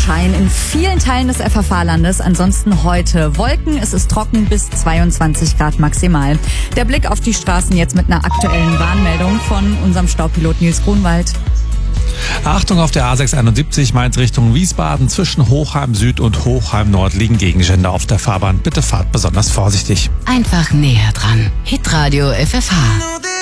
Sonnenschein in vielen Teilen des FFH-Landes. Ansonsten heute Wolken, es ist trocken bis 22 Grad maximal. Der Blick auf die Straßen jetzt mit einer aktuellen Warnmeldung von unserem Staupilot Nils Grunwald. Achtung, auf der A671 Mainz Richtung Wiesbaden zwischen Hochheim Süd und Hochheim Nord liegen Gegenstände auf der Fahrbahn. Bitte fahrt besonders vorsichtig. Einfach näher dran. Hitradio FFH.